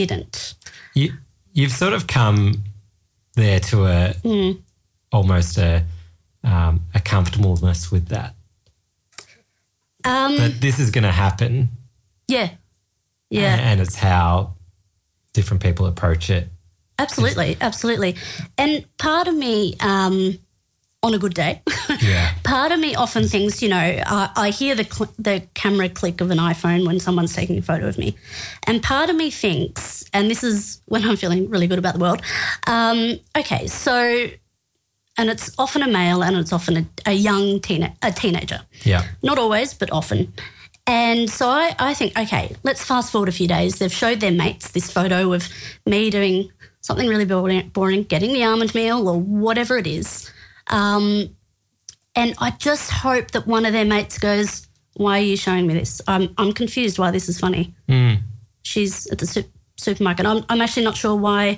didn't. You've sort of come there to almost a comfortableness with that. That this is going to happen. Yeah. Yeah. And it's how different people approach it. Absolutely, absolutely. And part of me, on a good day, part of me often thinks, I hear the camera click of an iPhone when someone's taking a photo of me. And part of me thinks, and this is when I'm feeling really good about the world, okay, so, and it's often a male and it's often a young teenager. Yeah. Not always, but often. And so I think, okay, let's fast forward a few days. They've showed their mates this photo of me doing something really boring, getting the almond meal or whatever it is. And I just hope that one of their mates goes, why are you showing me this? I'm confused why this is funny. She's at the supermarket. I'm actually not sure why.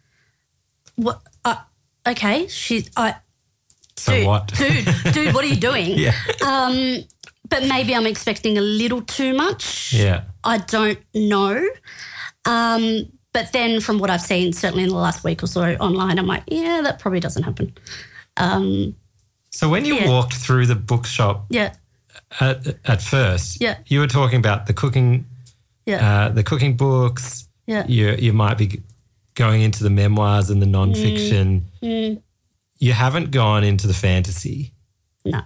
Okay, dude, what are you doing? Yeah. But maybe I'm expecting a little too much. Yeah. I don't know. But then from what I've seen, certainly in the last week or so online, I'm like, yeah, that probably doesn't happen. So when you walked through the bookshop at first, you were talking about the cooking books. Yeah. You might be going into the memoirs and the nonfiction. You haven't gone into the fantasy. No.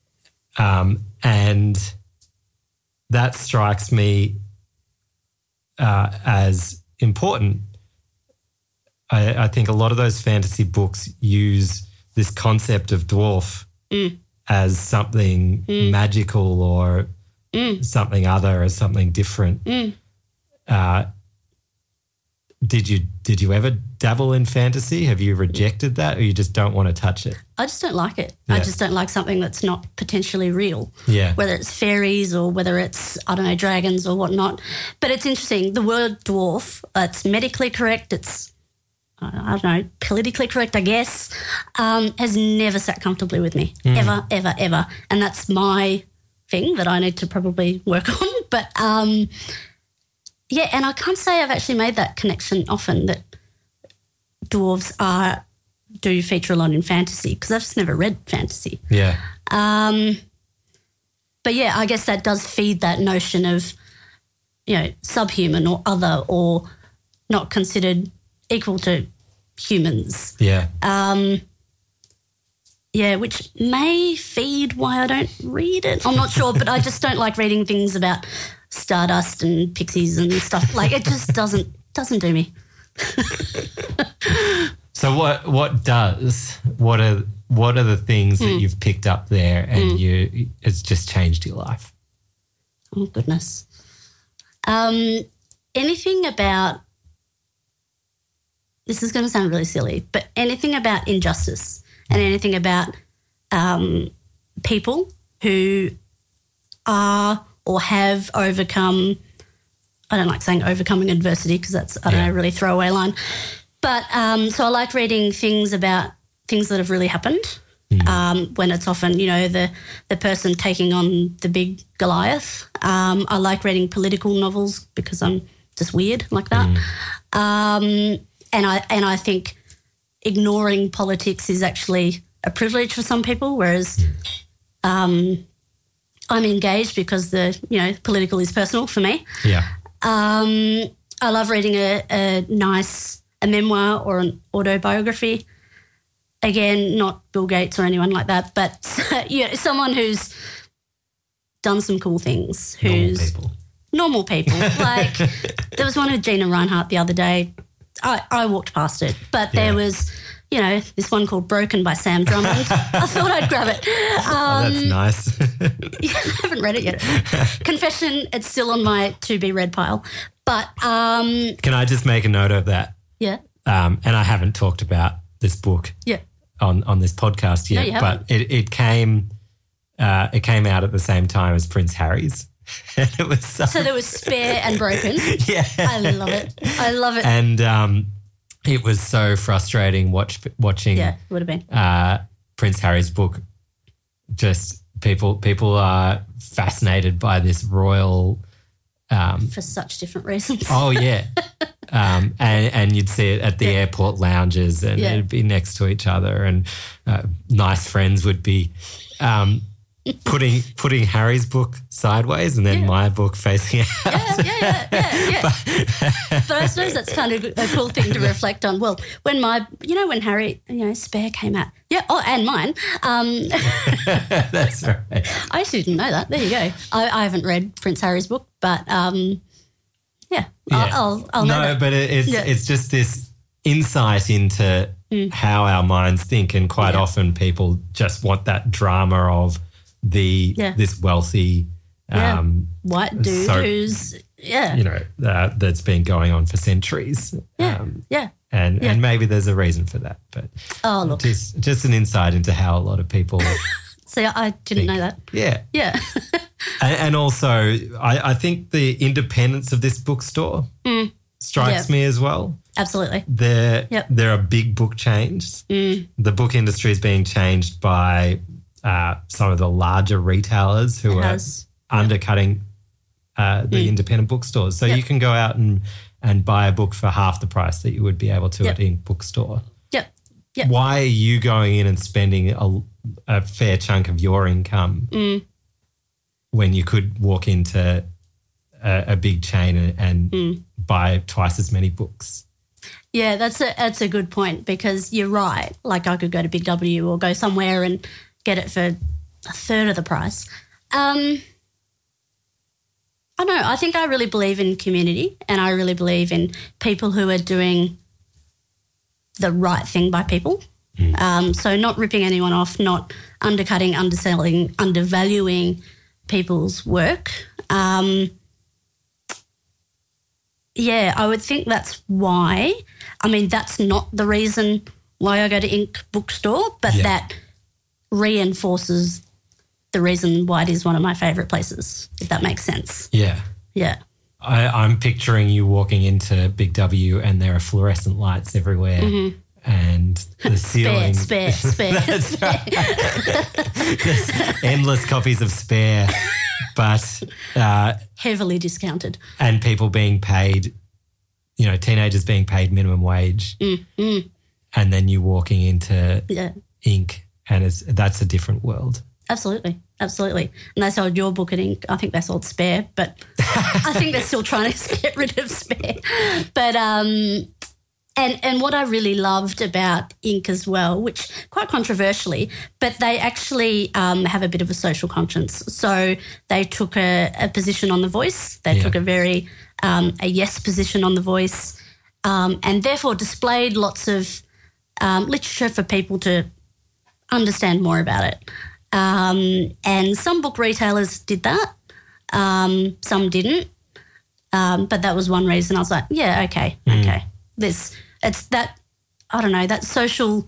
And that strikes me as important. I think a lot of those fantasy books use this concept of dwarf as something magical or something other, as something different. Did you ever dabble in fantasy? Have you rejected that, or you just don't want to touch it? I just don't like it. Yeah. I just don't like something that's not potentially real. Yeah. Whether it's fairies or whether it's, I don't know, dragons or whatnot. But it's interesting. The word dwarf, it's medically correct. It's, I don't know, politically correct, I guess, has never sat comfortably with me, ever, ever, ever. And that's my thing that I need to probably work on. But, yeah, and I can't say I've actually made that connection often that dwarves do feature a lot in fantasy because I've just never read fantasy. Yeah. But, yeah, I guess that does feed that notion of, subhuman or other or not considered equal to humans. Yeah. Yeah, which may feed why I don't read it. I'm not sure, but I just don't like reading things about stardust and pixies and stuff. Like, it just doesn't do me. So what does? What are the things that you've picked up there and it's just changed your life? Oh, goodness. Anything about, this is going to sound really silly, but anything about injustice and anything about people who are or have overcome, I don't like saying overcoming adversity because that's, I don't know, really throwaway line. But so I like reading things about things that have really happened when it's often, the person taking on the big Goliath. I like reading political novels because I'm just weird like that. And I think ignoring politics is actually a privilege for some people, whereas I'm engaged because the political is personal for me. Yeah. I love reading a memoir or an autobiography. Again, not Bill Gates or anyone like that, but someone who's done some cool things. Normal people. Like there was one with Gina Reinhardt the other day. I walked past it, but there was, this one called Broken by Sam Drummond. I thought I'd grab it. That's nice. Yeah, I haven't read it yet. Confession, it's still on my to-be-read pile. But can I just make a note of that? Yeah. And I haven't talked about this book on this podcast yet, No, but it came out at the same time as Prince Harry's. And it was so there was Spare and Broken. Yeah. I love it. And it was so frustrating watching would have been. Prince Harry's book. Just people are fascinated by this royal For such different reasons. Oh, yeah. And you'd see it at the airport lounges, and it'd be next to each other, and nice friends would be putting Harry's book sideways and then my book facing out. Yeah. But I suppose that's kind of a cool thing to reflect on. Well, when Harry, Spare came out. Yeah, and mine. That's right. I actually didn't know that. There you go. I haven't read Prince Harry's book, but I'll know that. But it's just this insight into how our minds think, and quite often people just want that drama of this wealthy white dude who's that's been going on for centuries. And maybe there's a reason for that, but look, just an insight into how a lot of people. See, I didn't know that. Yeah. And also, I think the independence of this bookstore strikes me as well. Absolutely. There are big book chains. The book industry is being changed by some of the larger retailers who are undercutting the independent bookstores. So you can go out and buy a book for half the price that you would be able to at Ink Bookstore. Yep. Why are you going in and spending a fair chunk of your income when you could walk into a big chain and buy twice as many books? Yeah, that's a good point, because you're right. Like, I could go to Big W or go somewhere and get it for a third of the price. I don't know. I think I really believe in community, and I really believe in people who are doing the right thing by people. So not ripping anyone off, not undercutting, underselling, undervaluing people's work. I would think that's why. I mean, that's not the reason why I go to Ink Bookstore, but that reinforces the reason why it is one of my favourite places, if that makes sense. Yeah. I'm picturing you walking into Big W and there are fluorescent lights everywhere and the ceiling. Spare. That's right. There's endless copies of Spare, but heavily discounted. And people being paid, teenagers being paid minimum wage. And then you walking into Ink, and that's a different world. Absolutely. And they sold your book at Ink. I think they sold Spare, but I think they're still trying to get rid of Spare. But and what I really loved about Ink as well, which quite controversially, but they actually have a bit of a social conscience. So they took a position on The Voice. They took a very a yes position on The Voice, and therefore displayed lots of literature for people to understand more about it. And some book retailers did that, some didn't, but that was one reason I was like, okay. It's that, I don't know, that social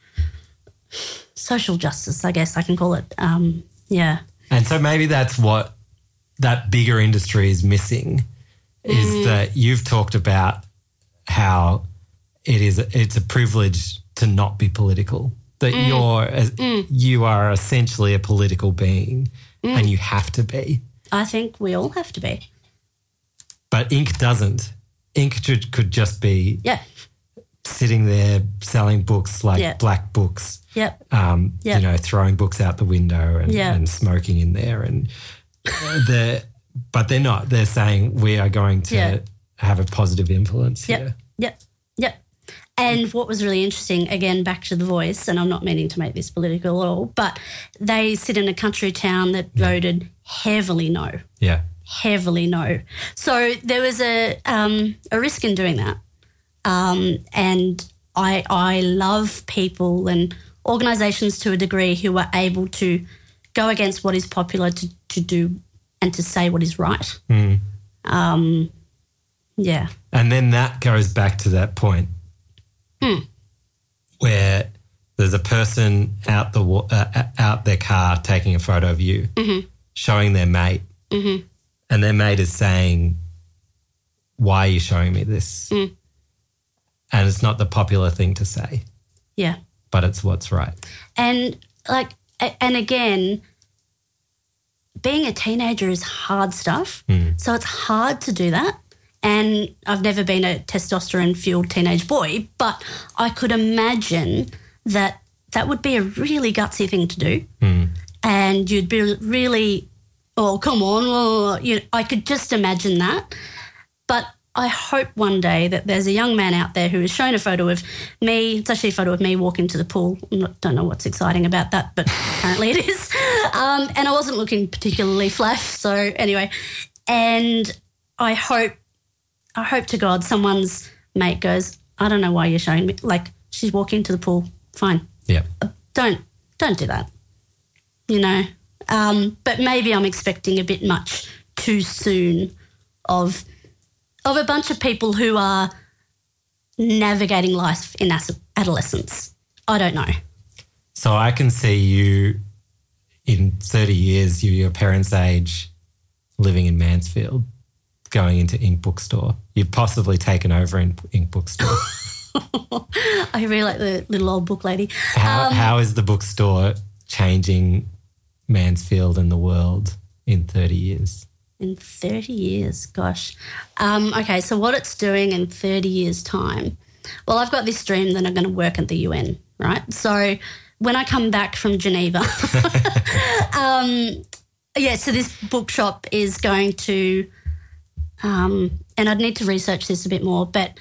justice, I guess I can call it. And so maybe that's what that bigger industry is missing, is that you've talked about how it's a privilege to not be political. That you are essentially a political being and you have to be. I think we all have to be. But Ink doesn't. Ink could just be sitting there selling books like black books, throwing books out the window and smoking in there. And but they're not. They're saying we are going to have a positive influence here. Yep. And what was really interesting, again, back to The Voice, and I'm not meaning to make this political at all, but they sit in a country town that voted heavily no. Yeah. Heavily no. So there was a risk in doing that. And I love people and organisations to a degree who are able to go against what is popular to do and to say what is right. And then that goes back to that point. Where there's a person out their car taking a photo of you, showing their mate, and their mate is saying, "Why are you showing me this?" And it's not the popular thing to say. Yeah, but it's what's right. And again, being a teenager is hard stuff. So it's hard to do that. And I've never been a testosterone-fueled teenage boy, but I could imagine that would be a really gutsy thing to do. And you'd be really, oh, come on. I could just imagine that. But I hope one day that there's a young man out there who has shown a photo of me. It's actually a photo of me walking to the pool. Don't know what's exciting about that, but apparently it is. And I wasn't looking particularly flash. So anyway, and I hope to God someone's mate goes, I don't know why you're showing me. Like, she's walking to the pool. Fine. Yeah. Don't do that. But maybe I'm expecting a bit much too soon of a bunch of people who are navigating life in adolescence. I don't know. So I can see you in 30 years, your parents' age, living in Mansfield, going into Ink Bookstore. You've possibly taken over Ink Bookstore. I really like the little old book lady. How is the bookstore changing Mansfield and the world in 30 years? In 30 years, gosh. Okay, so what it's doing in 30 years' time, well, I've got this dream that I'm going to work at the UN, right? So when I come back from Geneva, so this bookshop is going to, and I'd need to research this a bit more, but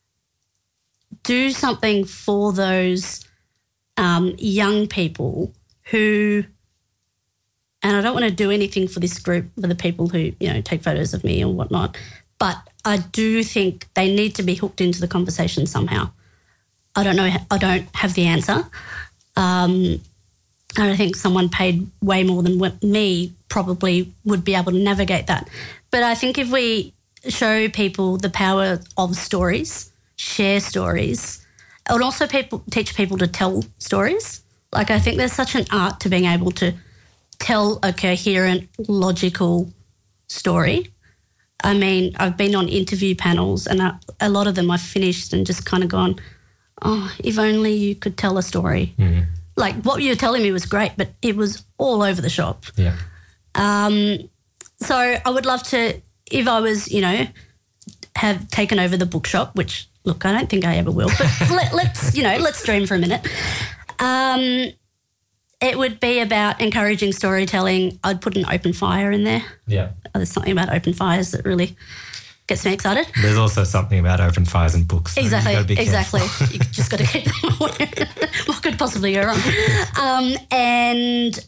do something for those young people who, and I don't want to do anything for this group, for the people who, take photos of me or whatnot, but I do think they need to be hooked into the conversation somehow. I don't know. I don't have the answer. I don't think someone paid way more than me probably would be able to navigate that. But I think if we show people the power of stories, share stories, and also teach people to tell stories. Like, I think there's such an art to being able to tell a coherent, logical story. I mean, I've been on interview panels and a lot of them I've finished and just kind of gone, oh, if only you could tell a story. Mm-hmm. Like, what you were telling me was great, but it was all over the shop. Yeah. So I would love to, if I was, have taken over the bookshop, which, look, I don't think I ever will, but let's dream for a minute. It would be about encouraging storytelling. I'd put an open fire in there. Yeah. There's something about open fires that really gets me excited. There's also something about open fires and books. So exactly. You just got to keep them away. What could possibly go wrong? And,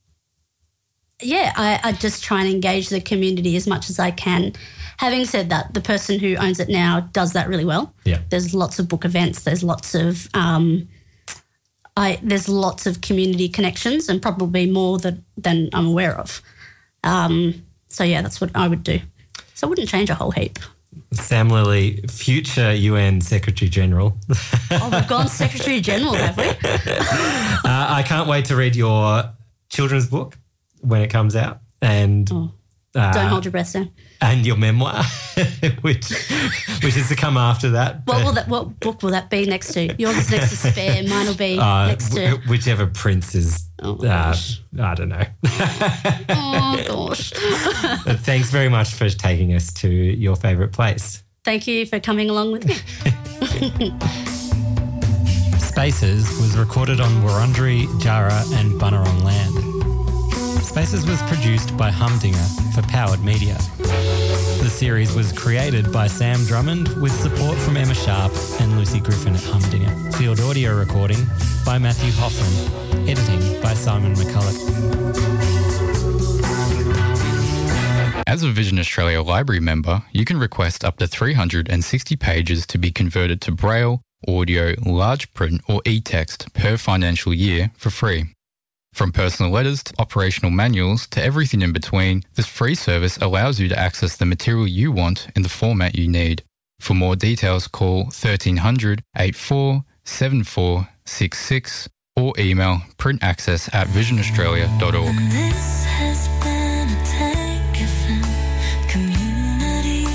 yeah, I just try and engage the community as much as I can. Having said that, the person who owns it now does that really well. Yeah. There's lots of book events. There's lots of there's lots of community connections and probably more than I'm aware of. So, yeah, that's what I would do. So I wouldn't change a whole heap. Sam Lilly, future UN Secretary General. Oh, we've gone Secretary General, have we? I can't wait to read your children's book when it comes out. And don't hold your breath, Sam. And your memoir, which is to come after that. What book will that be next to? Yours is next to Spare. Mine will be next to whichever Prince is. Oh, gosh. I don't know. Oh gosh. Thanks very much for taking us to your favourite place. Thank you for coming along with me. Spaces was recorded on Wurundjeri, Jara and Bunurong land. Spaces was produced by Humdinger for Powered Media. The series was created by Sam Drummond with support from Emma Sharp and Lucy Griffin at Humdinger. Field audio recording by Matthew Hoffman. Editing by Simon McCulloch. As a Vision Australia Library member, you can request up to 360 pages to be converted to Braille, audio, large print or e-text per financial year for free. From personal letters to operational manuals to everything in between, this free service allows you to access the material you want in the format you need. For more details, call 1300 84 7466 or email printaccess@visionaustralia.org. This has been a Take FM community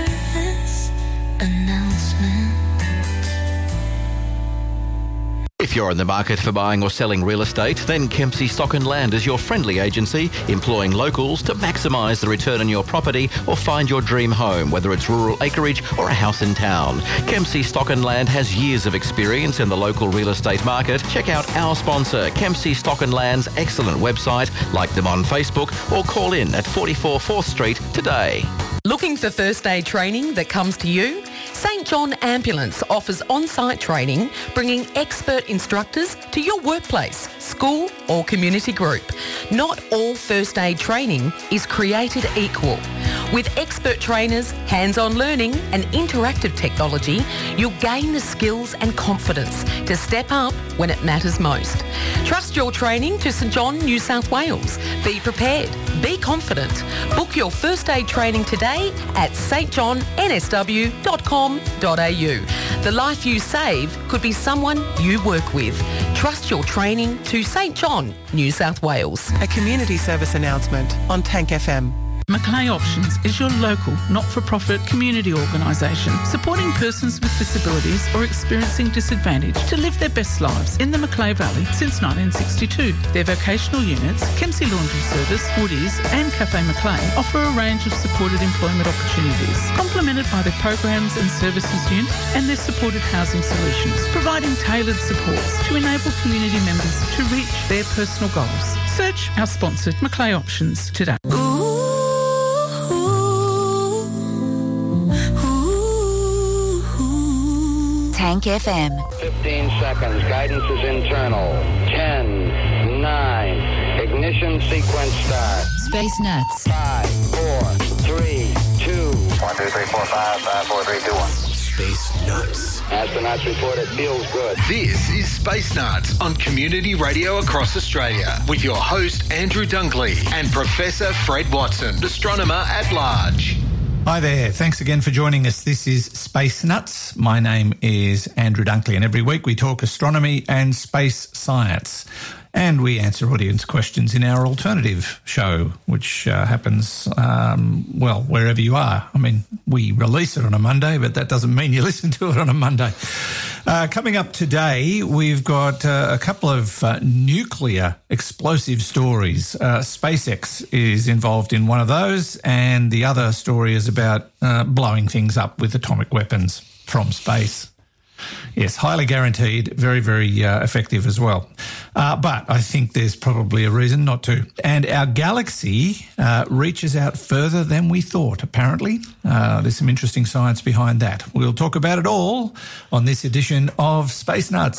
service announcement. If If you're in the market for buying or selling real estate, then Kempsey Stock and Land is your friendly agency, employing locals to maximise the return on your property or find your dream home, whether it's rural acreage or a house in town. Kempsey Stock and Land has years of experience in the local real estate market. Check out our sponsor, Kempsey Stock and Land's excellent website, like them on Facebook, or call in at 44 4th Street today. Looking for first aid training that comes to you? St John Ambulance offers on-site training, bringing expert instructors to your workplace, school or community group. Not all first aid training is created equal. With expert trainers, hands-on learning and interactive technology, you'll gain the skills and confidence to step up when it matters most. Trust your training to St John, New South Wales. Be prepared. Be confident. Book your first aid training today at stjohnnsw.com.au. The life you save could be someone you work with. Trust your training to St John, New South Wales. A community service announcement on Tank FM. Macleay Options is your local, not-for-profit community organisation supporting persons with disabilities or experiencing disadvantage to live their best lives in the Macleay Valley since 1962. Their vocational units, Kempsey Laundry Service, Woodies and Cafe Macleay offer a range of supported employment opportunities, complemented by their programs and services unit and their supported housing solutions, providing tailored supports to enable community members to reach their personal goals. Search our sponsored Macleay Options today. Tank FM. 15 seconds. Guidance is internal. 10, 9. Ignition sequence start. Space Nuts. 5, 4, 3, 2. 1, 2, 3, 4, 5, 5, 4, 3, 2, 1. Space Nuts. Astronauts report it feels good. This is Space Nuts on Community Radio across Australia with your host Andrew Dunkley and Professor Fred Watson, astronomer at large. Hi there. Thanks again for joining us. This is Space Nuts. My name is Andrew Dunkley, and every week we talk astronomy and space science. And we answer audience questions in our alternative show, which happens, wherever you are. I mean, we release it on a Monday, but that doesn't mean you listen to it on a Monday. Coming up today, we've got a couple of nuclear explosive stories. SpaceX is involved in one of those, and the other story is about blowing things up with atomic weapons from space. Yes, highly guaranteed, very, very effective as well. But I think there's probably a reason not to. And our galaxy reaches out further than we thought, apparently. There's some interesting science behind that. We'll talk about it all on this edition of Space Nuts.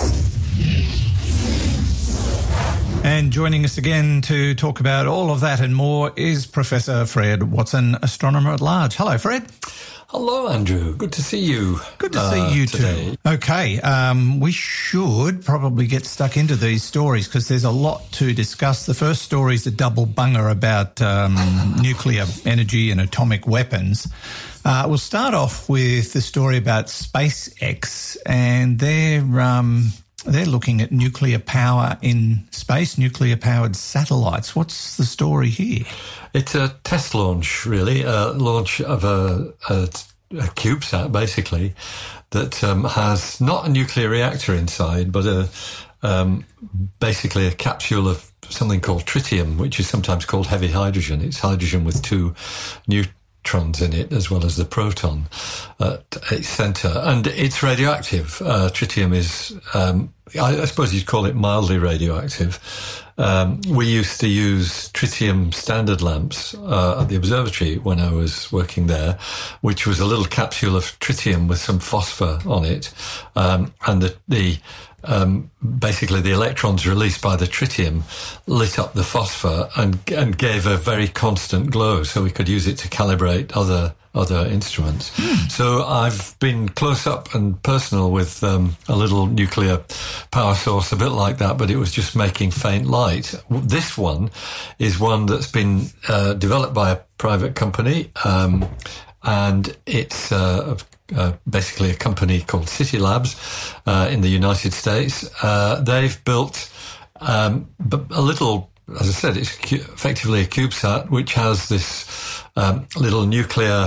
And joining us again to talk about all of that and more is Professor Fred Watson, astronomer at large. Hello, Fred. Hello, Andrew. Good to see you. Good to see you today. Too. Okay, we should probably get stuck into these stories because there's a lot to discuss. The first story is a double bunger about nuclear energy and atomic weapons. We'll start off with the story about SpaceX, and they're looking at nuclear power in space, nuclear-powered satellites. What's the story here? It's a test launch, really, a launch of a CubeSat, basically, that has not a nuclear reactor inside, but basically a capsule of something called tritium, which is sometimes called heavy hydrogen. It's hydrogen with two neutrons in it, as well as the proton at its centre. And it's radioactive. Tritium is, I suppose you'd call it mildly radioactive. We used to use tritium standard lamps at the observatory when I was working there, which was a little capsule of tritium with some phosphor on it, and basically the electrons released by the tritium lit up the phosphor and gave a very constant glow, so we could use it to calibrate other instruments. So I've been close up and personal with a little nuclear power source, a bit like that, but it was just making faint light. This one is one that's been developed by a private company, and it's basically a company called City Labs in the United States. They've built a little, as I said, it's effectively a CubeSat, which has this little nuclear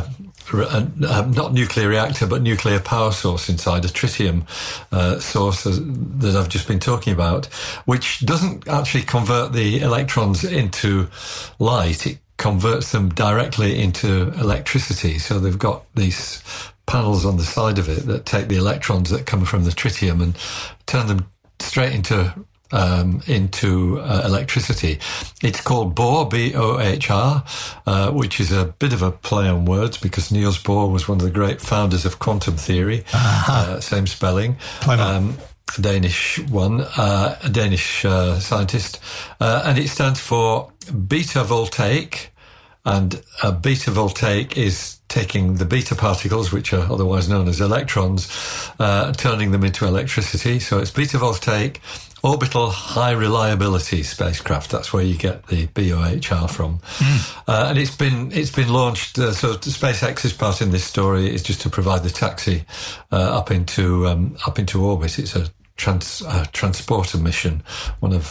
not nuclear reactor, but nuclear power source inside, a tritium source that I've just been talking about, which doesn't actually convert the electrons into light. It converts them directly into electricity. So they've got these panels on the side of it that take the electrons that come from the tritium and turn them straight into electricity. It's called Bohr, B-O-H-R, which is a bit of a play on words because Niels Bohr was one of the great founders of quantum theory. Same spelling. A Danish one, a Danish scientist. And it stands for beta voltaic. And a beta voltaic is taking the beta particles, which are otherwise known as electrons, turning them into electricity. So it's beta voltaic orbital high reliability spacecraft. That's where you get the BOHR from. And it's been launched. So SpaceX's part in this story is just to provide the taxi up into orbit. It's a transporter mission, one of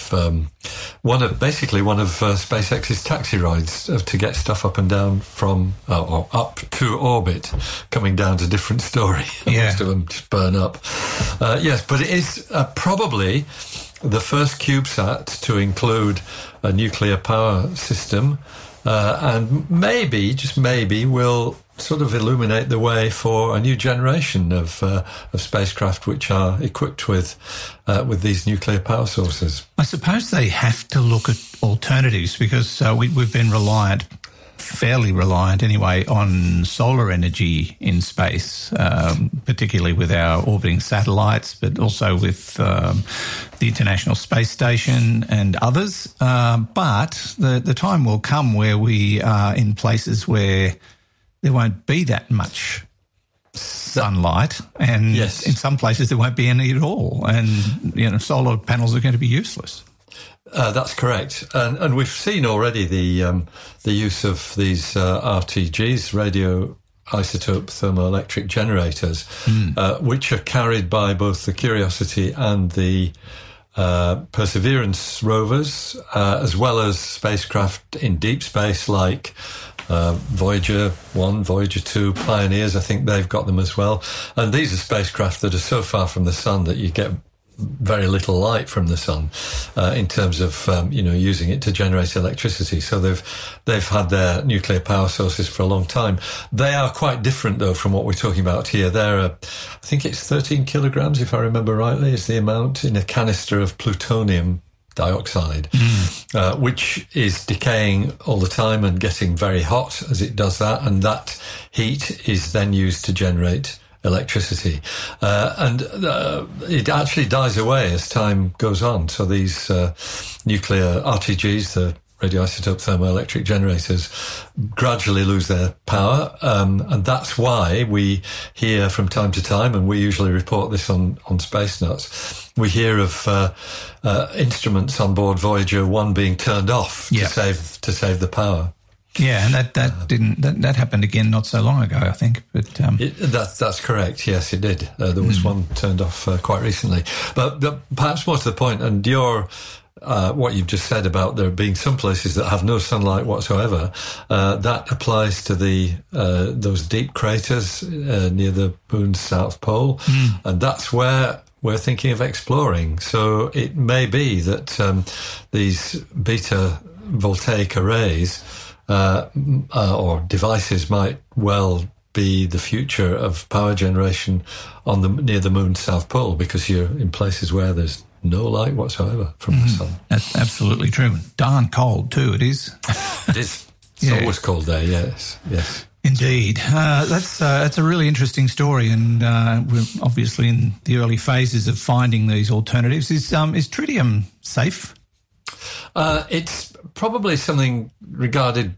SpaceX's taxi rides to get stuff up and down from or up to orbit, coming down to different story. Most of them just burn up. Yes, but it is probably the first CubeSat to include a nuclear power system, and maybe, just maybe, will sort of illuminate the way for a new generation of spacecraft which are equipped with these nuclear power sources. I suppose they have to look at alternatives because we've been fairly reliant anyway, on solar energy in space, particularly with our orbiting satellites, but also with the International Space Station and others. But the time will come where we are in places where there won't be that much sunlight, and in some places there won't be any at all, and solar panels are going to be useless. That's correct, and we've seen already the use of these RTGs, radio isotope thermoelectric generators, which are carried by both the Curiosity and the Perseverance rovers, as well as spacecraft in deep space like Voyager 1, Voyager 2, Pioneers. I think they've got them as well. And these are spacecraft that are so far from the sun that you get very little light from the sun in terms of using it to generate electricity. So they've had their nuclear power sources for a long time. They are quite different though from what we're talking about here. They're I think it's 13 kilograms, if I remember rightly, is the amount in a canister of plutonium dioxide, which is decaying all the time and getting very hot as it does that, and that heat is then used to generate electricity, and it actually dies away as time goes on. So these nuclear RTGs, the radioisotope thermoelectric generators, gradually lose their power, and that's why we hear from time to time, and we usually report this on Space Nuts, we hear of instruments on board Voyager 1 being turned off to save the power. Yeah, and that happened again not so long ago, I think. But that's correct. Yes, it did. There was one turned off quite recently. But perhaps more to the point, and what you've just said about there being some places that have no sunlight whatsoever, that applies to those deep craters near the moon's south pole, and that's where we're thinking of exploring. So it may be that these beta voltaic arrays or devices might well be the future of power generation near the moon's south pole, because you're in places where there's no light whatsoever from the sun. That's absolutely true. Darn cold too, it is. It is. It's always cold there, yes. Indeed. That's a really interesting story, and we're obviously in the early phases of finding these alternatives. Is tritium safe? It's probably something regarded,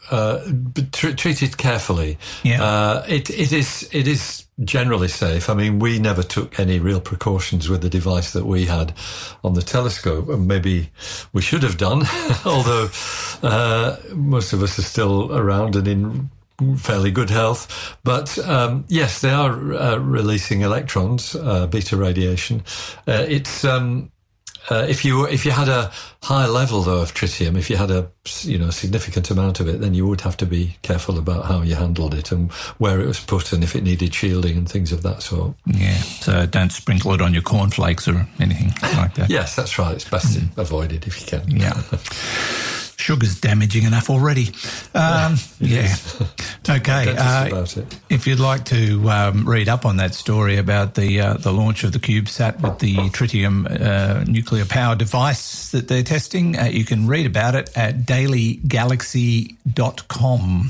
treated carefully. It is generally safe. I mean, we never took any real precautions with the device that we had on the telescope, and maybe we should have done, although most of us are still around and in fairly good health. But yes, they are releasing electrons, beta radiation. It's If you had a high level though of tritium, if you had a significant amount of it, then you would have to be careful about how you handled it and where it was put and if it needed shielding and things of that sort. Yeah, so don't sprinkle it on your cornflakes or anything like that. Yes, that's right. It's best to avoid it if you can. Yeah. Sugar's damaging enough already. Yeah. Okay. About it. If you'd like to read up on that story about the launch of the CubeSat with the tritium nuclear power device that they're testing, you can read about it at dailygalaxy.com.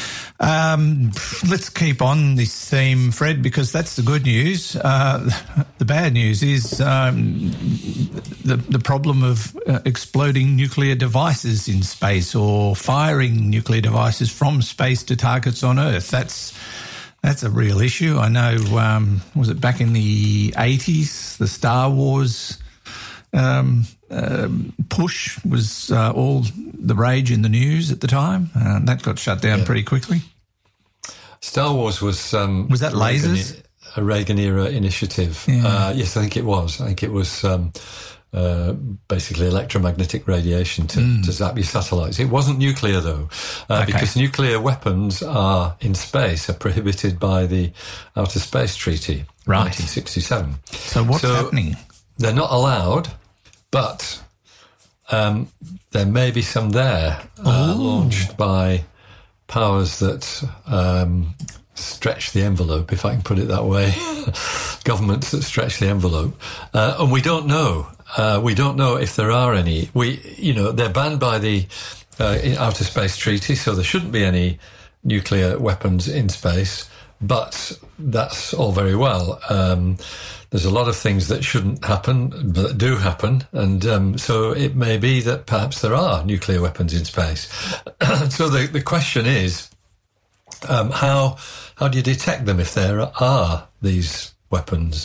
Let's keep on this theme, Fred, because that's the good news. The bad news is the problem of exploding nuclear devices in space or firing nuclear devices from space to targets on Earth. That's a real issue. I know, was it back in the 80s, the Star Wars push was all the rage in the news at the time. That got shut down pretty quickly. Star Wars was that lasers? A Reagan-era initiative. Yeah. Yes, I think it was. I think it was basically electromagnetic radiation to zap your satellites. It wasn't nuclear, though, because nuclear weapons are prohibited by the Outer Space Treaty, 1967. So what's happening? They're not allowed, but there may be some there launched by powers that stretch the envelope, if I can put it that way. Governments that stretch the envelope. And we don't know. We don't know if there are any. They're banned by the Outer Space Treaty, so there shouldn't be any nuclear weapons in space. But that's all very well. There's a lot of things that shouldn't happen, but do happen. And so it may be that perhaps there are nuclear weapons in space. So the question is, how do you detect them if there are these weapons?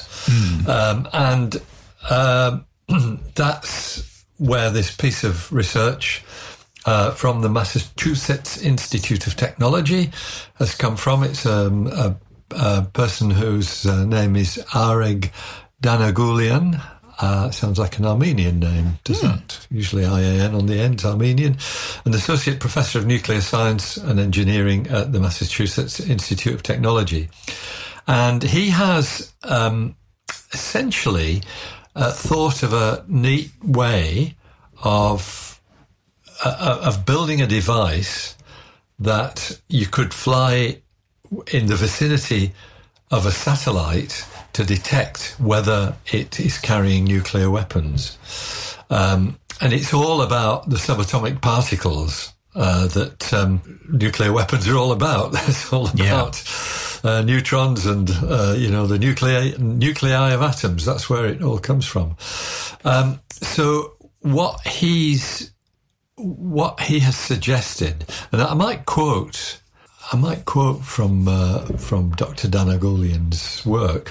That's where this piece of research from the Massachusetts Institute of Technology has come from. It's a person whose name is Areg Danagulian. Sounds like an Armenian name, does that? Usually IAN on the end, Armenian. An associate professor of nuclear science and engineering at the Massachusetts Institute of Technology. And he has essentially thought of a neat way of building a device that you could fly in the vicinity of a satellite to detect whether it is carrying nuclear weapons. And it's all about the subatomic particles that nuclear weapons are all about. It's all about neutrons and, the nuclei of atoms. That's where it all comes from. So what he has suggested, and I might quote from Dr. Danagulian's work.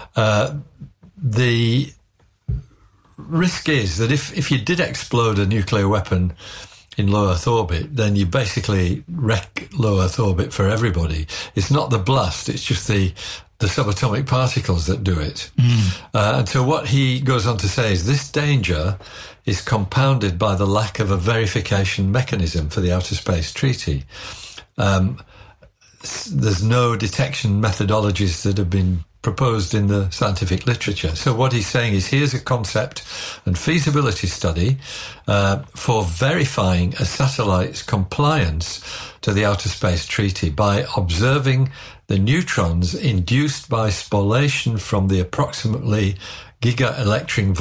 The risk is that if you did explode a nuclear weapon in low Earth orbit, then you basically wreck low Earth orbit for everybody. It's not the blast; it's just the subatomic particles that do it. And so what he goes on to say is this danger is compounded by the lack of a verification mechanism for the Outer Space Treaty. There's no detection methodologies that have been proposed in the scientific literature. So what he's saying is here's a concept and feasibility study for verifying a satellite's compliance to the Outer Space Treaty by observing the neutrons induced by spallation from the approximately giga-electron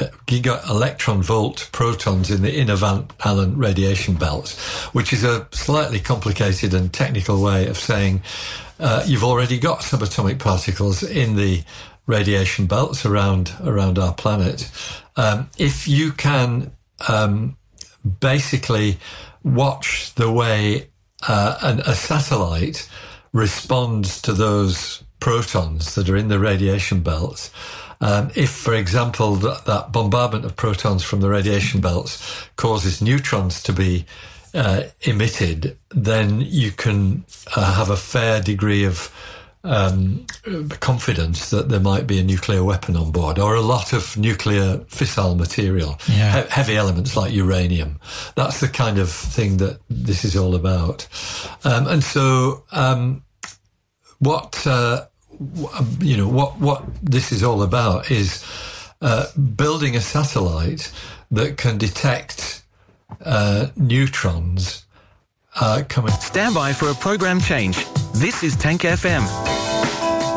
volt protons in the inner Van Allen radiation belt, which is a slightly complicated and technical way of saying you've already got subatomic particles in the radiation belts around our planet. If you can basically watch the way a satellite responds to those protons that are in the radiation belts, if, for example, that bombardment of protons from the radiation belts causes neutrons to be emitted, then you can have a fair degree of confidence that there might be a nuclear weapon on board, or a lot of nuclear fissile material, heavy elements like uranium. That's the kind of thing that this is all about. What this is all about is building a satellite that can detect neutrons coming. Stand by for a program change. This is Tank FM.